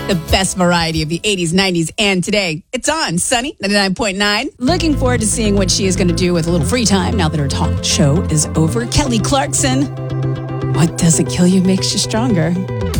The best variety of the 80s, 90s, and today. It's on Sunny 99.9. Looking forward to seeing what she is going to do with a little free time now that her talk show is over. Kelly Clarkson. What doesn't kill you makes you stronger.